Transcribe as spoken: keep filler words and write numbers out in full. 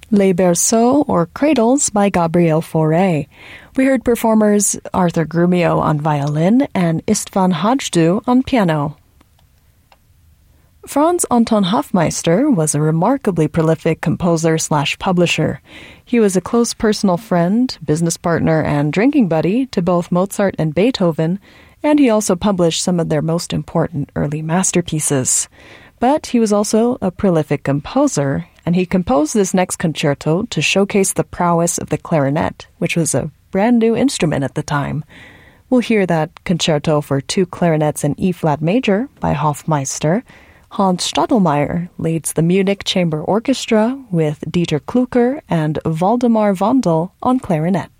Les Berceaux, or Cradles, by Gabriel Fauré. We heard performers Arthur Grumio on violin and Istvan Hajdu on piano. Franz Anton Hofmeister was a remarkably prolific composer slash publisher. He was a close personal friend, business partner, and drinking buddy to both Mozart and Beethoven, and he also published some of their most important early masterpieces. But he was also a prolific composer, and he composed this next concerto to showcase the prowess of the clarinet, which was a brand new instrument at the time. We'll hear that concerto for two clarinets in E-flat major by Hofmeister. Hans Stadelmeier leads the Munich Chamber Orchestra with Dieter Klucker and Waldemar Vondel on clarinet.